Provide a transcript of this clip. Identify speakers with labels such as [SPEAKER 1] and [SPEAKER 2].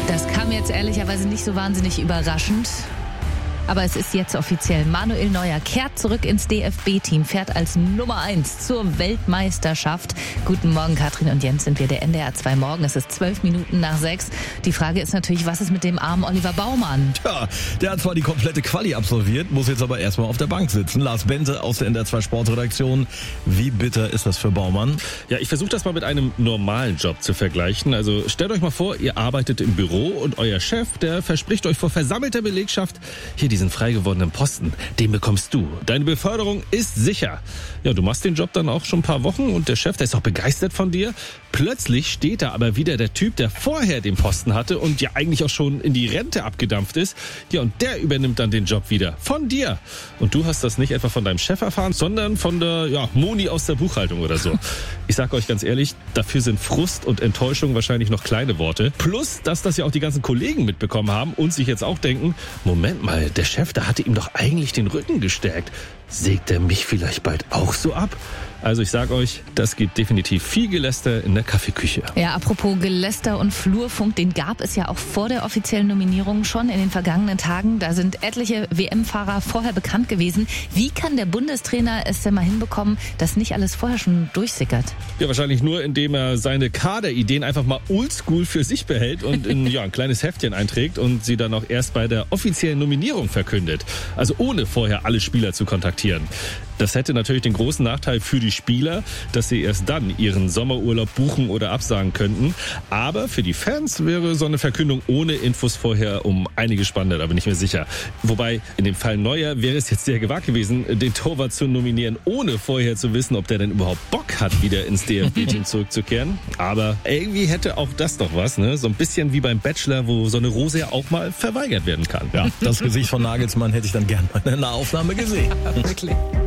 [SPEAKER 1] Das kam jetzt ehrlicherweise nicht so wahnsinnig überraschend. Aber es ist jetzt offiziell. Manuel Neuer kehrt zurück ins DFB-Team, fährt als Nummer 1 zur Weltmeisterschaft. Guten Morgen, Katrin und Jens, sind wir der NDR 2 Morgen. Es ist 12 Minuten nach 6. Die Frage ist natürlich, was ist mit dem armen Oliver Baumann?
[SPEAKER 2] Tja, der hat zwar die komplette Quali absolviert, muss jetzt aber erstmal auf der Bank sitzen. Lars Bente aus der NDR 2 Sportredaktion. Wie bitter ist das für Baumann?
[SPEAKER 3] Ja, ich versuche das mal mit einem normalen Job zu vergleichen. Also stellt euch mal vor, ihr arbeitet im Büro und euer Chef, der verspricht euch vor versammelter Belegschaft, hier diesen frei gewordenen Posten, den bekommst du. Deine Beförderung ist sicher. Ja, du machst den Job dann auch schon ein paar Wochen und der Chef, der ist auch begeistert von dir. Plötzlich steht da aber wieder der Typ, der vorher den Posten hatte und ja eigentlich auch schon in die Rente abgedampft ist. Ja, und der übernimmt dann den Job wieder. Von dir. Und du hast das nicht etwa von deinem Chef erfahren, sondern von der Moni aus der Buchhaltung oder so. Ich sag euch ganz ehrlich, dafür sind Frust und Enttäuschung wahrscheinlich noch kleine Worte. Plus, dass das ja auch die ganzen Kollegen mitbekommen haben und sich jetzt auch denken, Moment mal, der Chef, der hatte ihm doch eigentlich den Rücken gestärkt. Sägt er mich vielleicht bald auch so ab? Also ich sag euch, das gibt definitiv viel Geläster in der Kaffeeküche.
[SPEAKER 1] Ja, apropos Geläster und Flurfunk, den gab es ja auch vor der offiziellen Nominierung schon in den vergangenen Tagen. Da sind etliche WM-Fahrer vorher bekannt gewesen. Wie kann der Bundestrainer es denn mal hinbekommen, dass nicht alles vorher schon durchsickert?
[SPEAKER 3] Ja, wahrscheinlich nur, indem er seine Kaderideen einfach mal oldschool für sich behält und in ein kleines Heftchen einträgt und sie dann auch erst bei der offiziellen Nominierung verkündet. Also ohne vorher alle Spieler zu kontaktieren. Das hätte natürlich den großen Nachteil für die Spieler, dass sie erst dann ihren Sommerurlaub buchen oder absagen könnten. Aber für die Fans wäre so eine Verkündung ohne Infos vorher um einiges spannender, da bin ich mir sicher. Wobei, in dem Fall Neuer wäre es jetzt sehr gewagt gewesen, den Torwart zu nominieren, ohne vorher zu wissen, ob der denn überhaupt Bock hat, wieder ins DFB-Team zurückzukehren. Aber irgendwie hätte auch das doch was, ne? So ein bisschen wie beim Bachelor, wo so eine Rose ja auch mal verweigert werden kann.
[SPEAKER 2] Ja, das Gesicht von Nagelsmann hätte ich dann gern mal in einer Aufnahme gesehen.
[SPEAKER 1] Wirklich.